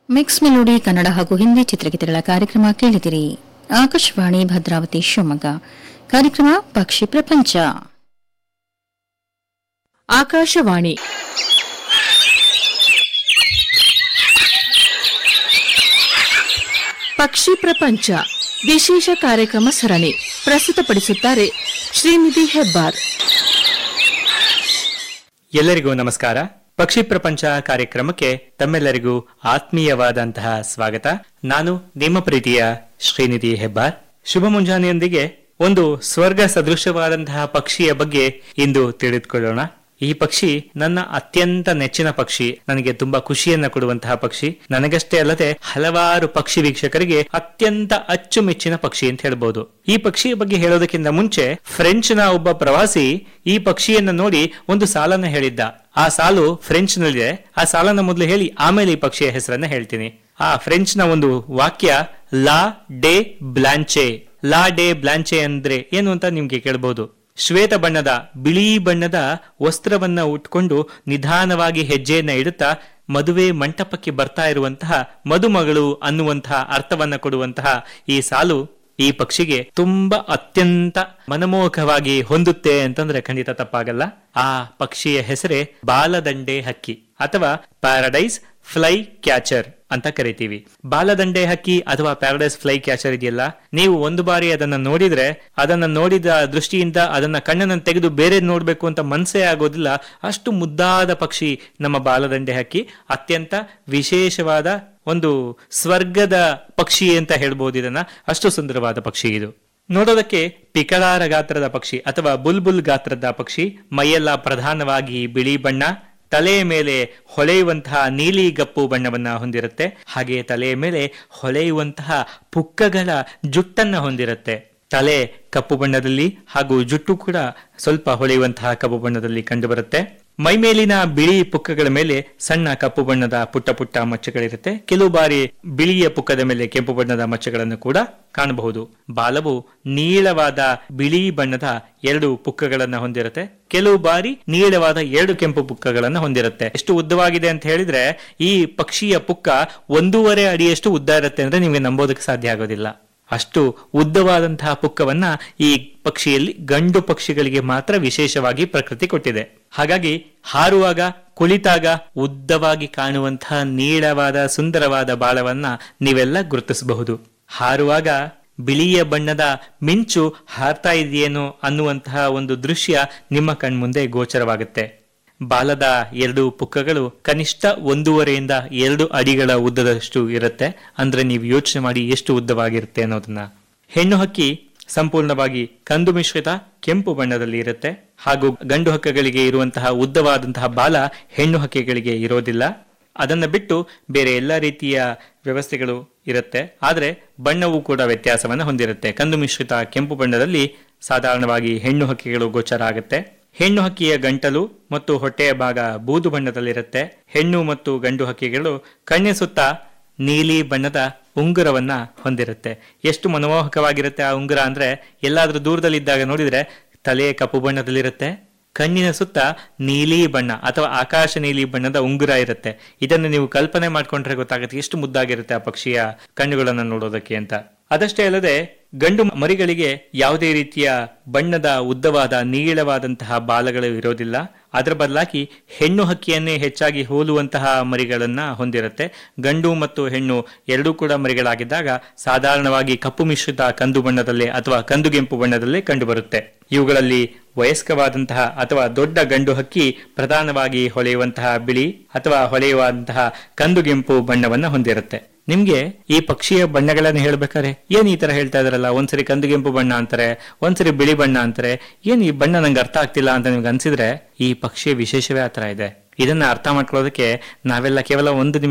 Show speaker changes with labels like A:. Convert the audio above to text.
A: Mix melody Kannada ಹಾಗೂ ಹಿಂದಿ ಚಿತ್ರಗೀತೆಗಳ ಕಾರ್ಯಕ್ರಮ ಕೇಳಿದಿರಿ. ಆಕಾಶವಾಣಿ ಭದ್ರಾವತಿ ಶಿವಮೊಗ್ಗ. ಕಾರ್ಯಕ್ರಮ ಪಕ್ಷಿ ಪ್ರಪಂಚ.
B: ಆಕಾಶವಾಣಿ ಪಕ್ಷಿ ಪ್ರಪಂಚ ವಿಶೇಷ ಕಾರ್ಯಕ್ರಮ ಸರಣಿ ಪ್ರಸ್ತುತಪಡಿಸುತ್ತಾರೆ ಶ್ರೀನಿಧಿ ಹೆಬ್ಬಾರ್.
C: ಎಲ್ಲರಿಗೂ ನಮಸ್ಕಾರ. ಪಕ್ಷಿ ಪ್ರಪಂಚ ಕಾರ್ಯಕ್ರಮಕ್ಕೆ ತಮ್ಮೆಲ್ಲರಿಗೂ ಆತ್ಮೀಯವಾದಂತಹ ಸ್ವಾಗತ. ನಾನು ನಿಮ್ಮ ಪ್ರೀತಿಯ ಶ್ರೀನಿಧಿ ಹೆಬ್ಬಾರ್. ಶುಭ ಮುಂಜಾನೆಯೊಂದಿಗೆ ಒಂದು ಸ್ವರ್ಗ ಸದೃಶವಾದಂತಹ ಪಕ್ಷಿಯ ಬಗ್ಗೆ ಇಂದು ತಿಳಿದುಕೊಳ್ಳೋಣ. ಈ ಪಕ್ಷಿ ನನ್ನ ಅತ್ಯಂತ ನೆಚ್ಚಿನ ಪಕ್ಷಿ, ನನಗೆ ತುಂಬಾ ಖುಷಿಯನ್ನ ಕೊಡುವಂತಹ ಪಕ್ಷಿ. ನನಗಷ್ಟೇ ಅಲ್ಲದೆ ಹಲವಾರು ಪಕ್ಷಿ ವೀಕ್ಷಕರಿಗೆ ಅತ್ಯಂತ ಅಚ್ಚುಮೆಚ್ಚಿನ ಪಕ್ಷಿ ಅಂತ ಹೇಳ್ಬಹುದು. ಈ ಪಕ್ಷಿಯ ಬಗ್ಗೆ ಹೇಳೋದಕ್ಕಿಂತ ಮುಂಚೆ ಫ್ರೆಂಚ್ ನ ಒಬ್ಬ ಪ್ರವಾಸಿ ಈ ಪಕ್ಷಿಯನ್ನ ನೋಡಿ ಒಂದು ಸಾಲನ್ನ ಹೇಳಿದ್ದ. ಆ ಸಾಲು ಫ್ರೆಂಚ್ ನಲ್ಲಿದೆ. ಆ ಸಾಲನ್ನ ಮೊದಲು ಹೇಳಿ ಆಮೇಲೆ ಈ ಪಕ್ಷಿಯ ಹೆಸರನ್ನ ಹೇಳ್ತೀನಿ. ಆ ಫ್ರೆಂಚ್ ನ ಒಂದು ವಾಕ್ಯ ಲಾ ಡೇ ಬ್ಲಾಂಚೆ. ಲಾ ಡೇ ಬ್ಲಾಂಚೆ ಅಂದ್ರೆ ಏನು ಅಂತ ನಿಮ್ಗೆ ಕೇಳಬಹುದು. ಶ್ವೇತ ಬಣ್ಣದ ಬಿಳಿ ಬಣ್ಣದ ವಸ್ತ್ರವನ್ನ ಉಟ್ಕೊಂಡು ನಿಧಾನವಾಗಿ ಹೆಜ್ಜೆಯನ್ನ ಇಡುತ್ತಾ ಮದುವೆ ಮಂಟಪಕ್ಕೆ ಬರ್ತಾ ಇರುವಂತಹ ಮದುಮಗಳು ಅನ್ನುವಂತಹ ಅರ್ಥವನ್ನ ಕೊಡುವಂತಹ ಈ ಸಾಲು ಈ ಪಕ್ಷಿಗೆ ತುಂಬಾ ಅತ್ಯಂತ ಮನಮೋಹಕವಾಗಿ ಹೊಂದುತ್ತೆ ಅಂತಂದ್ರೆ ಖಂಡಿತ ತಪ್ಪಾಗಲ್ಲ. ಆ ಪಕ್ಷಿಯ ಹೆಸರೇ ಬಾಲದಂಡೆ ಹಕ್ಕಿ ಅಥವಾ ಪ್ಯಾರಡೈಸ್ ಫ್ಲೈ ಕ್ಯಾಚರ್ ಅಂತ ಕರಿತೀವಿ. ಬಾಲದಂಡೆ ಹಕ್ಕಿ ಅಥವಾ ಪ್ಯಾರಡೈಸ್ ಫ್ಲೈ ಕ್ಯಾಚರ್ ಇದೆಯಲ್ಲ, ನೀವು ಒಂದು ಬಾರಿ ಅದನ್ನ ನೋಡಿದ್ರೆ ಅದನ್ನ ನೋಡಿದ ದೃಷ್ಟಿಯಿಂದ ಅದನ್ನ ಕಣ್ಣನ್ನು ತೆಗೆದು ಬೇರೆ ನೋಡ್ಬೇಕು ಅಂತ ಮನಸ್ಸೇ ಆಗೋದಿಲ್ಲ. ಅಷ್ಟು ಮುದ್ದಾದ ಪಕ್ಷಿ ನಮ್ಮ ಬಾಲದಂಡೆ ಹಕ್ಕಿ. ಅತ್ಯಂತ ವಿಶೇಷವಾದ ಒಂದು ಸ್ವರ್ಗದ ಪಕ್ಷಿ ಅಂತ ಹೇಳ್ಬಹುದು ಇದನ್ನ. ಅಷ್ಟು ಸುಂದರವಾದ ಪಕ್ಷಿ ಇದು. ನೋಡೋದಕ್ಕೆ ಪಿಕಳಾರ ಗಾತ್ರದ ಪಕ್ಷಿ ಅಥವಾ ಬುಲ್ಬುಲ್ ಗಾತ್ರದ ಪಕ್ಷಿ. ಮೈಯೆಲ್ಲ ಪ್ರಧಾನವಾಗಿ ಬಿಳಿ ಬಣ್ಣ, ತಲೆಯ ಮೇಲೆ ಹೊಳೆಯುವಂತಹ ನೀಲಿ ಗಪ್ಪು ಬಣ್ಣವನ್ನ ಹೊಂದಿರುತ್ತೆ. ಹಾಗೆ ತಲೆಯ ಮೇಲೆ ಹೊಳೆಯುವಂತಹ ಪುಕ್ಕಗಳ ಜುಟ್ಟನ್ನ ಹೊಂದಿರುತ್ತೆ. ತಲೆ ಕಪ್ಪು ಬಣ್ಣದಲ್ಲಿ ಹಾಗೂ ಜುಟ್ಟು ಕೂಡ ಸ್ವಲ್ಪ ಹೊಳೆಯುವಂತಹ ಕಪ್ಪು ಬಣ್ಣದಲ್ಲಿ ಕಂಡುಬರುತ್ತೆ. ಮೈಮೇಲಿನ ಬಿಳಿ ಪುಕ್ಕಗಳ ಮೇಲೆ ಸಣ್ಣ ಕಪ್ಪು ಬಣ್ಣದ ಪುಟ್ಟ ಪುಟ್ಟ ಮಚ್ಚೆಗಳಿರುತ್ತೆ. ಕೆಲವು ಬಾರಿ ಬಿಳಿಯ ಪುಕ್ಕದ ಮೇಲೆ ಕೆಂಪು ಬಣ್ಣದ ಮಚ್ಚೆಗಳನ್ನು ಕೂಡ ಕಾಣಬಹುದು. ಬಾಲವು ನೀಳವಾದ ಬಿಳಿ ಬಣ್ಣದ 2 ಪುಕ್ಕಗಳನ್ನ ಹೊಂದಿರುತ್ತೆ. ಕೆಲವು ಬಾರಿ ನೀಳವಾದ 2 ಕೆಂಪು ಪುಕ್ಕಗಳನ್ನ ಹೊಂದಿರುತ್ತೆ. ಎಷ್ಟು ಉದ್ದವಾಗಿದೆ ಅಂತ ಹೇಳಿದ್ರೆ ಈ ಪಕ್ಷಿಯ ಪುಕ್ಕ 1.5 ಅಡಿಯಷ್ಟು ಉದ್ದ ಇರುತ್ತೆ ಅಂದ್ರೆ ನಿಮ್ಗೆ ನಂಬೋದಕ್ಕೆ ಸಾಧ್ಯ ಆಗೋದಿಲ್ಲ. ಅಷ್ಟು ಉದ್ದವಾದಂತಹ ಪುಕ್ಕವನ್ನ ಈ ಪಕ್ಷಿಯಲ್ಲಿ ಗಂಡು ಪಕ್ಷಿಗಳಿಗೆ ಮಾತ್ರ ವಿಶೇಷವಾಗಿ ಪ್ರಕೃತಿ ಕೊಟ್ಟಿದೆ. ಹಾಗಾಗಿ ಹಾರುವಾಗ ಕುಳಿತಾಗ ಉದ್ದವಾಗಿ ಕಾಣುವಂತಹ ನೀಳವಾದ ಸುಂದರವಾದ ಬಾಲವನ್ನ ನೀವೆಲ್ಲ ಗುರುತಿಸಬಹುದು. ಹಾರುವಾಗ ಬಿಳಿಯ ಬಣ್ಣದ ಮಿಂಚು ಹಾರ್ತಾ ಇದೆಯೇನೋ ಅನ್ನುವಂತಹ ಒಂದು ದೃಶ್ಯ ನಿಮ್ಮ ಕಣ್ಮುಂದೆ ಗೋಚರವಾಗುತ್ತೆ. ಬಾಲದ 2 ಪುಕ್ಕಗಳು ಕನಿಷ್ಠ 1.5 to 2 ಅಡಿಗಳ ಉದ್ದದಷ್ಟು ಇರುತ್ತೆ. ಅಂದ್ರೆ ನೀವು ಯೋಚನೆ ಮಾಡಿ ಎಷ್ಟು ಉದ್ದವಾಗಿರುತ್ತೆ ಅನ್ನೋದನ್ನ. ಹೆಣ್ಣು ಹಕ್ಕಿ ಸಂಪೂರ್ಣವಾಗಿ ಕಂದು ಮಿಶ್ರಿತ ಕೆಂಪು ಬಣ್ಣದಲ್ಲಿ ಇರುತ್ತೆ. ಹಾಗೂ ಗಂಡು ಹಕ್ಕಗಳಿಗೆ ಇರುವಂತಹ ಉದ್ದವಾದಂತಹ ಬಾಲ ಹೆಣ್ಣು ಹಕ್ಕಿಗಳಿಗೆ ಇರೋದಿಲ್ಲ. ಅದನ್ನ ಬಿಟ್ಟು ಬೇರೆ ಎಲ್ಲ ರೀತಿಯ ವ್ಯವಸ್ಥೆಗಳು ಇರುತ್ತೆ. ಆದ್ರೆ ಬಣ್ಣವೂ ಕೂಡ ವ್ಯತ್ಯಾಸವನ್ನ ಹೊಂದಿರುತ್ತೆ. ಕಂದು ಮಿಶ್ರಿತ ಕೆಂಪು ಬಣ್ಣದಲ್ಲಿ ಸಾಧಾರಣವಾಗಿ ಹೆಣ್ಣು ಹಕ್ಕಿಗಳು ಗೋಚರ ಆಗುತ್ತೆ. ಹೆಣ್ಣು ಹಕ್ಕಿಯ ಗಂಟಲು ಮತ್ತು ಹೊಟ್ಟೆಯ ಭಾಗ ಬೂದು ಬಣ್ಣದಲ್ಲಿರುತ್ತೆ. ಹೆಣ್ಣು ಮತ್ತು ಗಂಡು ಹಕ್ಕಿಗಳು ಕಣ್ಣಿನ ಸುತ್ತ ನೀಲಿ ಬಣ್ಣದ ಉಂಗುರವನ್ನ ಹೊಂದಿರುತ್ತೆ. ಎಷ್ಟು ಮನಮೋಹಕವಾಗಿರುತ್ತೆ ಆ ಉಂಗುರ ಅಂದ್ರೆ, ಎಲ್ಲಾದ್ರೂ ದೂರದಲ್ಲಿದ್ದಾಗ ನೋಡಿದ್ರೆ ತಲೆ ಕಪ್ಪು ಬಣ್ಣದಲ್ಲಿರುತ್ತೆ, ಕಣ್ಣಿನ ಸುತ್ತ ನೀಲಿ ಬಣ್ಣ ಅಥವಾ ಆಕಾಶ ನೀಲಿ ಬಣ್ಣದ ಉಂಗುರ ಇರುತ್ತೆ. ಇದನ್ನು ನೀವು ಕಲ್ಪನೆ ಮಾಡ್ಕೊಂಡ್ರೆ ಗೊತ್ತಾಗುತ್ತೆ ಎಷ್ಟು ಮುದ್ದಾಗಿರುತ್ತೆ ಆ ಪಕ್ಷಿಯ ಕಣ್ಣುಗಳನ್ನು ನೋಡೋದಕ್ಕೆ ಅಂತ. ಅದಷ್ಟೇ ಅಲ್ಲದೆ ಗಂಡು ಮರಿಗಳಿಗೆ ಯಾವುದೇ ರೀತಿಯ ಬಣ್ಣದ ಉದ್ದವಾದ ನೀಳವಾದಂತಹ ಬಾಲಗಳು ಇರೋದಿಲ್ಲ. ಅದರ ಬದಲಾಗಿ ಹೆಣ್ಣು ಹಕ್ಕಿಯನ್ನೇ ಹೆಚ್ಚಾಗಿ ಹೋಲುವಂತಹ ಮರಿಗಳನ್ನ ಹೊಂದಿರುತ್ತೆ. ಗಂಡು ಮತ್ತು ಹೆಣ್ಣು ಎರಡೂ ಕೂಡ ಮರಿಗಳಾಗಿದ್ದಾಗ ಸಾಧಾರಣವಾಗಿ ಕಪ್ಪು ಮಿಶ್ರಿತ ಕಂದು ಬಣ್ಣದಲ್ಲೇ ಅಥವಾ ಕಂದುಗೆಂಪು ಬಣ್ಣದಲ್ಲೇ ಕಂಡುಬರುತ್ತೆ. ಇವುಗಳಲ್ಲಿ ವಯಸ್ಕವಾದಂತಹ ಅಥವಾ ದೊಡ್ಡ ಗಂಡು ಹಕ್ಕಿ ಪ್ರಧಾನವಾಗಿ ಹೊಳೆಯುವಂತಹ ಬಿಳಿ ಅಥವಾ ಹೊಳೆಯುವಂತಹ ಕಂದುಗೆಂಪು ಬಣ್ಣವನ್ನ ಹೊಂದಿರುತ್ತೆ. ನಿಮ್ಗೆ ಈ ಪಕ್ಷಿಯ ಬಣ್ಣಗಳನ್ನು ಹೇಳ್ಬೇಕಾದ್ರೆ ಏನ್ ಈ ತರ ಹೇಳ್ತಾ ಇದಾರಲ್ಲ, ಒಂದ್ಸರಿ ಕಂದುಗೆಂಪು ಬಣ್ಣ ಅಂತಾರೆ, ಒಂದ್ಸರಿ ಬಿಳಿ ಬಣ್ಣ ಅಂತಾರೆ, ಏನ್ ಈ ಬಣ್ಣ ನಂಗೆ ಅರ್ಥ ಆಗ್ತಿಲ್ಲ ಅಂತ ನಿಮ್ಗೆ ಅನ್ಸಿದ್ರೆ ಈ ಪಕ್ಷಿಯ ವಿಶೇಷವೇ ಆತರ ಇದೆ. ಇದನ್ನ ಅರ್ಥ ಮಾಡ್ಕೊಳ್ಳೋದಕ್ಕೆ ನಾವೆಲ್ಲ ಕೇವಲ 1 ನಿಮಿಷ